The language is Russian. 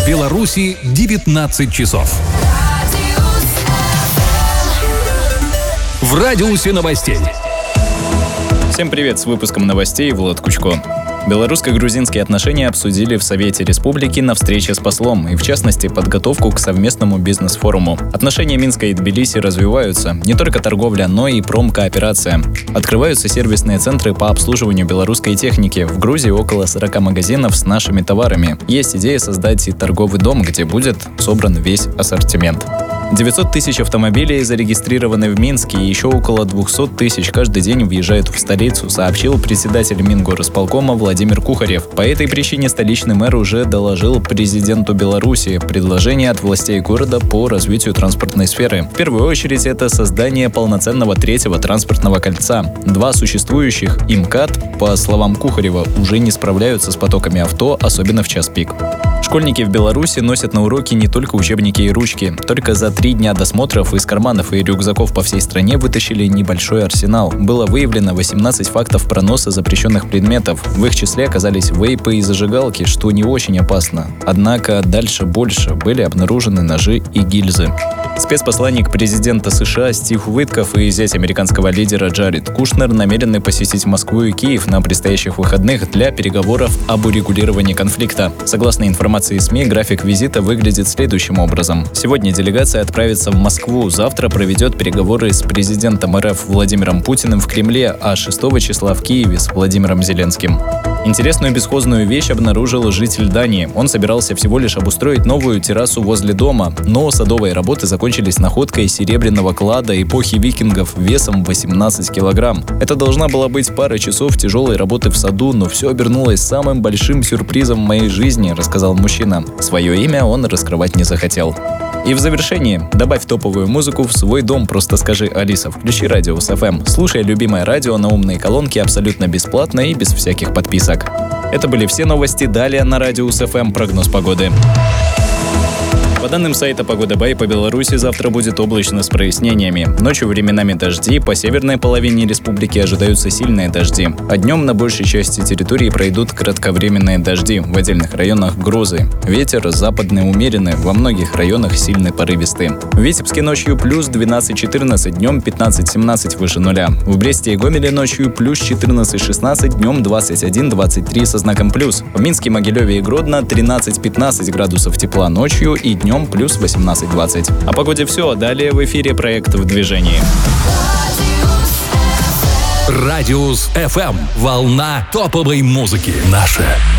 В Беларуси 19 часов. В радиусе новостей. Всем привет, с выпуском новостей Влад Кучко. Белорусско-грузинские отношения обсудили в Совете Республики на встрече с послом, и в частности подготовку к совместному бизнес-форуму. Отношения Минска и Тбилиси развиваются. Не только торговля, но и промкооперация. Открываются сервисные центры по обслуживанию белорусской техники. В Грузии около 40 магазинов с нашими товарами. Есть идея создать и торговый дом, где будет собран весь ассортимент. 900 тысяч автомобилей зарегистрированы в Минске, и еще около 200 тысяч каждый день въезжают в столицу, сообщил председатель Мингорисполкома Владимир Кухарев. По этой причине столичный мэр уже доложил президенту Беларуси предложение от властей города по развитию транспортной сферы. В первую очередь это создание полноценного третьего транспортного кольца. Два существующих МКАД, по словам Кухарева, уже не справляются с потоками авто, особенно в час пик. Школьники в Беларуси носят на уроки не только учебники и ручки. Только за 3 дня досмотров из карманов и рюкзаков по всей стране вытащили небольшой арсенал. Было выявлено 18 фактов проноса запрещенных предметов. В их числе оказались вейпы и зажигалки, что не очень опасно. Однако дальше больше. Были обнаружены ножи и гильзы. Спецпосланник президента США Стив Уитков и зять американского лидера Джаред Кушнер намерены посетить Москву и Киев на предстоящих выходных для переговоров об урегулировании конфликта. Согласно информации СМИ, график визита выглядит следующим образом. Сегодня делегация отправится в Москву, завтра проведет переговоры с президентом РФ Владимиром Путиным в Кремле, а 6 числа в Киеве с Владимиром Зеленским. Интересную бесхозную вещь обнаружил житель Дании. Он собирался всего лишь обустроить новую террасу возле дома, но садовые работы закончились находкой серебряного клада эпохи викингов весом 18 килограмм. Это должна была быть пара часов тяжелой работы в саду, но все обернулось самым большим сюрпризом в моей жизни, рассказал мужчина. Свое имя он раскрывать не захотел. И в завершении добавь топовую музыку в свой дом, просто скажи: Алиса, включи Радиус ФМ. Слушай любимое радио на умной колонке абсолютно бесплатно и без всяких подписок. Это были все новости. Далее на Радиус ФМ прогноз погоды. По данным сайта Погода Бай, по Беларуси завтра будет облачно с прояснениями. Ночью временами дожди, по северной половине республики ожидаются сильные дожди. А днем на большей части территории пройдут кратковременные дожди, в отдельных районах грозы. Ветер западный умеренный, во многих районах сильный порывистый. В Витебске ночью плюс 12-14, днем 15-17 выше нуля. В Бресте и Гомеле ночью плюс 14-16, днем 21-23 со знаком плюс. В Минске, Могилеве и Гродно 13-15 градусов тепла ночью и днем плюс 18-20. О погоде все, далее в эфире проект «В движении». Радиус ФМ. Волна топовой музыки. Наша